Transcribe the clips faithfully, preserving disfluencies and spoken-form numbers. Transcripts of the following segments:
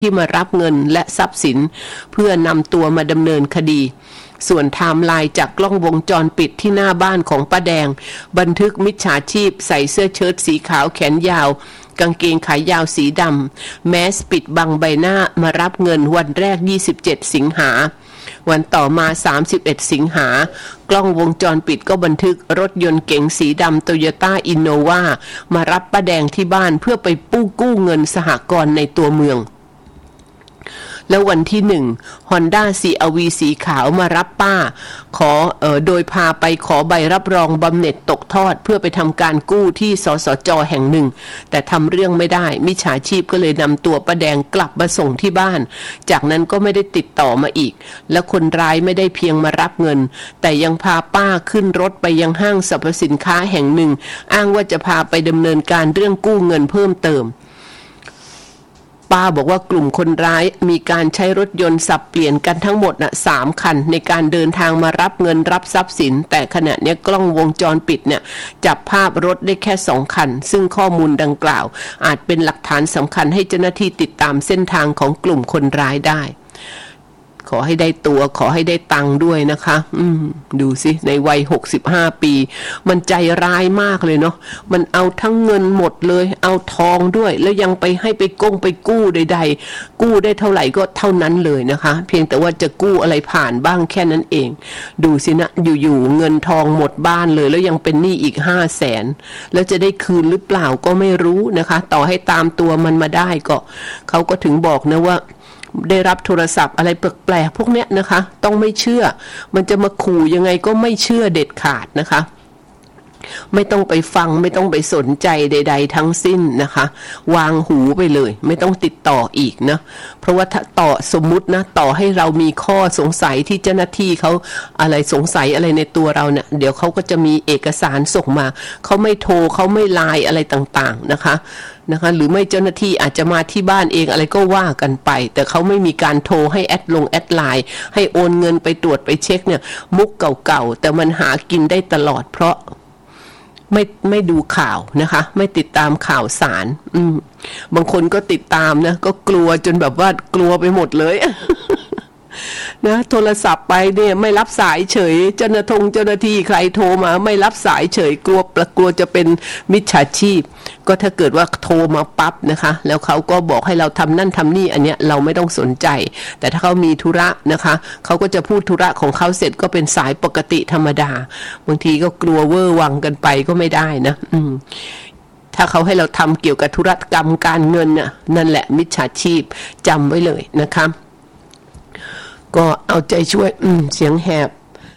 ที่มารับเงินและทรัพย์สินเพื่อนำตัวมาดำเนินคดีส่วนไทม์ไลน์จากกล้องวงจรปิดที่หน้าบ้านของป้าแดงบันทึกมิจฉาชีพใส่เสื้อเชิ้ตสีขาวแขนยาวกางเกงขายาวสีดำแมสปิดบังใบหน้ามารับเงินวันแรกยี่สิบเจ็ดสิงหาวันต่อมาสามสิบเอ็ดสิงหากล้องวงจรปิดก็บันทึกรถยนต์เก๋งสีดำโตโยต้าอินโนวามารับป้าแดงที่บ้านเพื่อไปปู้กู้เงินสหกรณ์ในตัวเมืองแล้ววันที่หนึ่ง Honda ซี อาร์ วี สีขาวมารับป้าขอเอ่อโดยพาไปขอใบรับรองบำเหน็จตกทอดเพื่อไปทำการกู้ที่สสจ.แห่งหนึ่งแต่ทำเรื่องไม่ได้มิจฉาชีพก็เลยนำตัวป้าแดงกลับมาส่งที่บ้านจากนั้นก็ไม่ได้ติดต่อมาอีกและคนร้ายไม่ได้เพียงมารับเงินแต่ยังพาป้าขึ้นรถไปยังห้างสรรพสินค้าแห่งหนึ่งอ้างว่าจะพาไปดำเนินการเรื่องกู้เงินเพิ่มเติมป้าบอกว่ากลุ่มคนร้ายมีการใช้รถยนต์สับเปลี่ยนกันทั้งหมดน่ะสามคันในการเดินทางมารับเงินรับทรัพย์สินแต่ขณะนี้กล้องวงจรปิดเนี่ยจับภาพรถได้แค่สองคันซึ่งข้อมูลดังกล่าวอาจเป็นหลักฐานสำคัญให้เจ้าหน้าที่ติดตามเส้นทางของกลุ่มคนร้ายได้ขอให้ได้ตัวขอให้ได้ตังค์ด้วยนะคะอืมดูสิในวัยหกสิบห้าปีมันใจร้ายมากเลยเนาะมันเอาทั้งเงินหมดเลยเอาทองด้วยแล้วยังไปให้ไปก้งไปกู้ใดๆกู้ได้เท่าไหร่ก็เท่านั้นเลยนะคะเพียงแต่ว่าจะกู้อะไรผ่านบ้างแค่นั้นเองดูสินะอยู่ๆเงินทองหมดบ้านเลยแล้วยังเป็นหนี้อีกห้าแสนแล้วจะได้คืนหรือเปล่าก็ไม่รู้นะคะต่อให้ตามตัวมันมาได้ก็เขาก็ถึงบอกนะว่าได้รับโทรศัพท์อะไรแปลกๆพวกเนี้ยนะคะต้องไม่เชื่อมันจะมาขู่ยังไงก็ไม่เชื่อเด็ดขาดนะคะไม่ต้องไปฟังไม่ต้องไปสนใจใดๆทั้งสิ้นนะคะวางหูไปเลยไม่ต้องติดต่ออีกนะเพราะว่าถ้าต่อสมมุตินะต่อให้เรามีข้อสงสัยที่เจ้าหน้าที่เขาอะไรสงสัยอะไรในตัวเราเนี่ยเดี๋ยวเขาก็จะมีเอกสารส่งมาเขาไม่โทรเขาไม่ไลน์อะไรต่างๆนะคะนะคะหรือไม่เจ้าหน้าที่อาจจะมาที่บ้านเองอะไรก็ว่ากันไปแต่เขาไม่มีการโทรให้แอดลงแอดไลน์ให้โอนเงินไปตรวจไปเช็คเนี่ยมุกเก่าๆแต่มันหากินได้ตลอดเพราะไม่ไม่ดูข่าวนะคะไม่ติดตามข่าวสารอืมบางคนก็ติดตามนะก็กลัวจนแบบว่ากลัวไปหมดเลย นะโทรศัพท์ไปเนี่ยไม่รับสายเฉยเจ้าหน้าทงเจ้าหน้าที่ใครโทรมาไม่รับสายเฉยกลัวกลัวจะเป็นมิจฉาชีพก็ถ้าเกิดว่าโทรมาปั๊บนะคะแล้วเขาก็บอกให้เราทำนั่นทำนี่อันเนี้ยเราไม่ต้องสนใจแต่ถ้าเขามีธุระนะคะเขาก็จะพูดธุระของเขาเสร็จก็เป็นสายปกติธรรมดาบางทีก็กลัวเวอร์วังกันไปก็ไม่ได้นะอืมถ้าเขาให้เราทำเกี่ยวกับธุรกรรมการเงินน่ะนั่นแหละมิจฉาชีพจำไว้เลยนะคะก็เอาใจช่วยอืมเสียงแหบ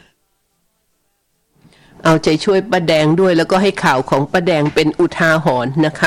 เอาใจช่วยป้าแดงด้วยแล้วก็ให้ข่าวของป้าแดงเป็นอุทาหรณ์นะคะ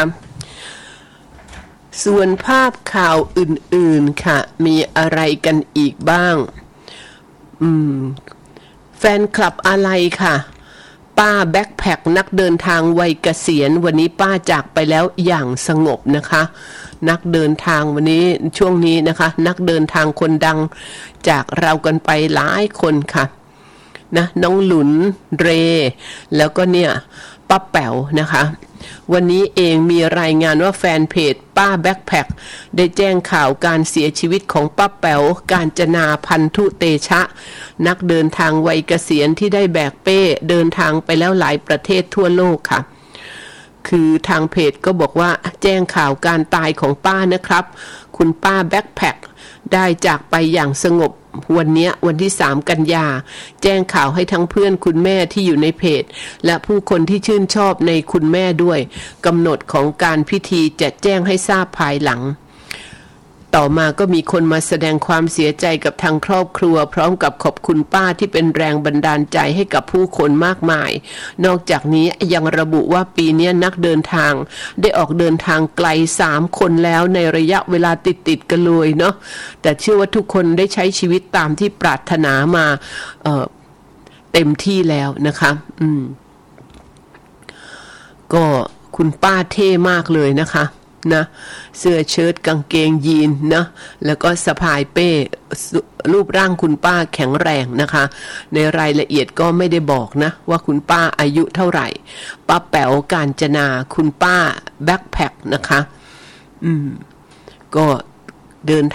ส่วนภาพข่าวอื่นๆค่ะมีอะไรกันอีกบ้างอืมแฟนคลับอะไรค่ะป้าแบ็คแพ็คนักเดินทางวัยเกษียณวันนี้ป้าจากไปแล้วอย่างสงบนะคะนักเดินทางวันนี้ช่วงนี้นะคะนักเดินทางคนดังจากเรากันไปหลายคนค่ะนะน้องหลุนเรแล้วก็เนี่ยป้าแป๋วนะคะวันนี้เองมีรายงานว่าแฟนเพจป้าแบ็คแพ็คได้แจ้งข่าวการเสียชีวิตของป้าแป๋วกาญจนาพันธุเตชะนักเดินทางวัยเกษียณที่ได้แบกเป้เดินทางไปแล้วหลายประเทศทั่วโลกค่ะคือทางเพจก็บอกว่าแจ้งข่าวการตายของป้านะครับคุณป้าแบ็คแพ็คได้จากไปอย่างสงบวันนี้วันที่สามกันยาแจ้งข่าวให้ทั้งเพื่อนคุณแม่ที่อยู่ในเพจและผู้คนที่ชื่นชอบในคุณแม่ด้วยกำหนดของการพิธีจะแจ้งให้ทราบภายหลังต่อมาก็มีคนมาแสดงความเสียใจกับทางครอบครัวพร้อมกับขอบคุณป้าที่เป็นแรงบันดาลใจให้กับผู้คนมากมายนอกจากนี้ยังระบุว่าปีนี้นักเดินทางได้ออกเดินทางไกลสามคนแล้วในระยะเวลาติดๆกันเลยเนาะแต่เชื่อว่าทุกคนได้ใช้ชีวิตตามที่ปรารถนามาเอ่อเต็มที่แล้วนะคะอืมก็คุณป้าเท่มากเลยนะคะนะเสื้อเชิ้ตกางเกงยีนนะแล้วก็สะพายเป้รูปร่างคุณป้าแข็งแรงนะคะในรายละเอียดก็ไม่ได้บอกนะว่าคุณป้าอายุเท่าไหร่ป้าแป๋วกาญจนาคุณป้าแบ็คแพ็คนะคะอืมก็เดิน